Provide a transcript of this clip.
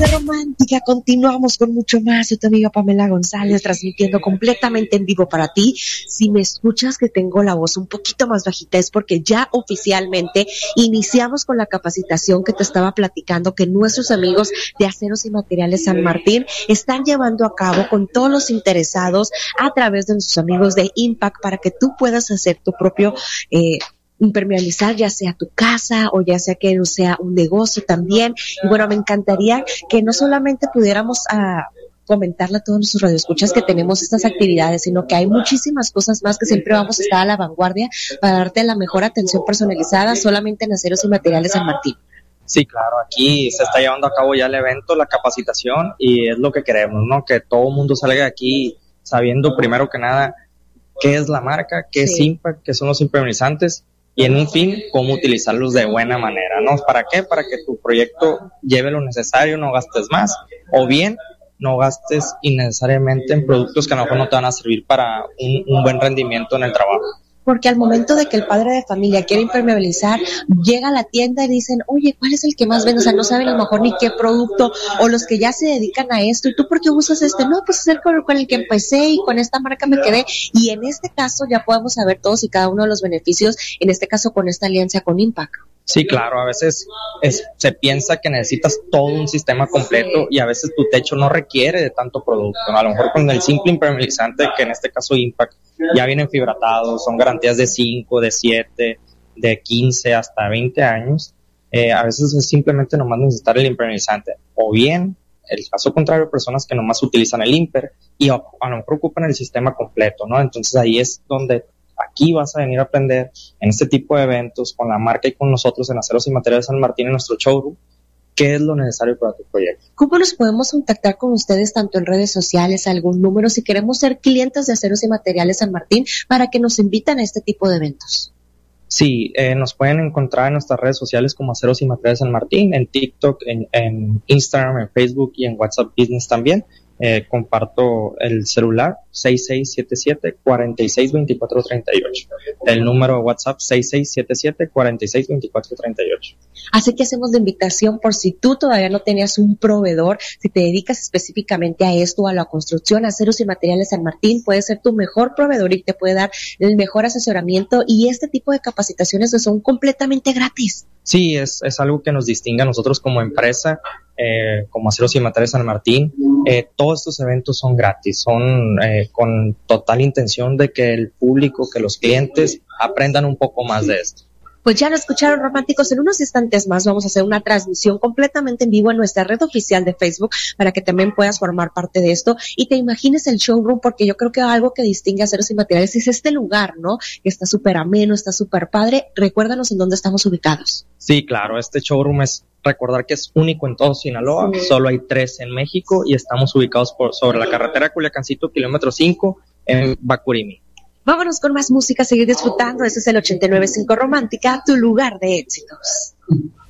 Romántica, continuamos con mucho más. Yo tu amiga Pamela González, transmitiendo completamente en vivo para ti. Si me escuchas que tengo la voz un poquito más bajita, es porque ya oficialmente iniciamos con la capacitación que te estaba platicando, que nuestros amigos de Aceros y Materiales San Martín están llevando a cabo con todos los interesados a través de nuestros amigos de Impact, para que tú puedas hacer tu propio impermeabilizar, ya sea tu casa o ya sea que sea un negocio también. Y bueno, me encantaría que no solamente pudiéramos comentarle a todos nuestros radioescuchas que tenemos estas actividades, sino que hay muchísimas cosas más que siempre vamos a estar a la vanguardia para darte la mejor atención personalizada solamente en Aceros y Materiales San Martín. Sí, claro, aquí se está llevando a cabo ya el evento, la capacitación, y es lo que queremos, ¿no? Que todo el mundo salga de aquí sabiendo primero que nada qué es la marca, qué es Impact, qué son los impermeabilizantes, y en un fin, cómo utilizarlos de buena manera, ¿no? ¿Para qué? Para que tu proyecto lleve lo necesario, no gastes más, o bien no gastes innecesariamente en productos que a lo mejor no te van a servir para un buen rendimiento en el trabajo. Porque al momento de que el padre de familia quiere impermeabilizar, llega a la tienda y dicen, oye, ¿cuál es el que más vende? O sea, no saben a lo mejor ni qué producto, o los que ya se dedican a esto, ¿y tú por qué usas este? No, pues es el con el que empecé y con esta marca me quedé. Y en este caso ya podemos saber todos y cada uno de los beneficios, en este caso con esta alianza con Impact. Sí, claro, a veces se piensa que necesitas todo un sistema completo y a veces tu techo no requiere de tanto producto, ¿no? A lo mejor con el simple impermeabilizante, que en este caso Impact, ya vienen fibratados, son garantías de 5, de 7, de 15 hasta 20 años. A veces es simplemente nomás necesitar el impermeabilizante, o bien, el caso contrario, personas que nomás utilizan el imper y a lo mejor ocupan el sistema completo, ¿no? Entonces ahí es donde aquí vas a venir a aprender en este tipo de eventos con la marca y con nosotros en Aceros y Materiales San Martín en nuestro showroom, qué es lo necesario para tu proyecto. ¿Cómo nos podemos contactar con ustedes tanto en redes sociales, algún número, si queremos ser clientes de Aceros y Materiales San Martín para que nos invitan a este tipo de eventos? Sí, nos pueden encontrar en nuestras redes sociales como Aceros y Materiales San Martín, en TikTok, en Instagram, en Facebook y en WhatsApp Business también. Comparto el celular 6677-462438, el número de WhatsApp 6677-462438. Así que hacemos la invitación por si tú todavía no tenías un proveedor, si te dedicas específicamente a esto, a la construcción, Aceros y Materiales San Martín puede ser tu mejor proveedor y te puede dar el mejor asesoramiento, y este tipo de capacitaciones son completamente gratis. Sí, es algo que nos distingue a nosotros como empresa, como Aceros y Materiales San Martín. Todos estos eventos son gratis, son con total intención de que el público, que los clientes aprendan un poco más de esto. Pues ya lo escucharon, románticos. En unos instantes más vamos a hacer una transmisión completamente en vivo en nuestra red oficial de Facebook para que también puedas formar parte de esto y te imagines el showroom, porque yo creo que algo que distingue a Aceros y Materiales es este lugar, ¿no? Que está súper ameno, está súper padre. Recuérdanos en dónde estamos ubicados. Sí, claro, este showroom recordar que es único en todo Sinaloa, solo hay 3 en México y estamos ubicados sobre la carretera Culiacancito, kilómetro 5, en Bacurimi. Vámonos con más música, seguir disfrutando. Este es el 89.5 Romántica, tu lugar de éxitos.